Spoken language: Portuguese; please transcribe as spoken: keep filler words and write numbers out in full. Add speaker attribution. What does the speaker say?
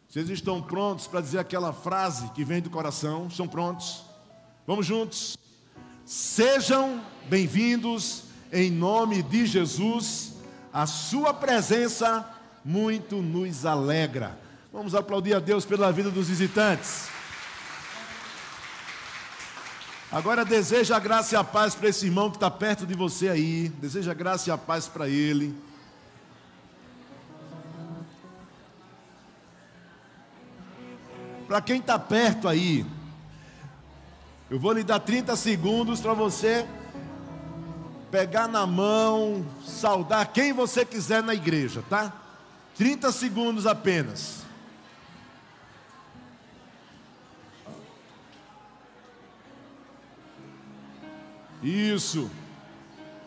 Speaker 1: Vocês estão prontos para dizer aquela frase que vem do coração? Estão prontos? Vamos juntos? Sejam bem-vindos em nome de Jesus. A sua presença muito nos alegra. Vamos aplaudir a Deus pela vida dos visitantes. Agora deseja a graça e a paz para esse irmão que está perto de você aí. Deseja a graça e a paz para ele. Para quem está perto aí, eu vou lhe dar trinta segundos para você pegar na mão, saudar quem você quiser na igreja, tá? trinta segundos apenas. Isso.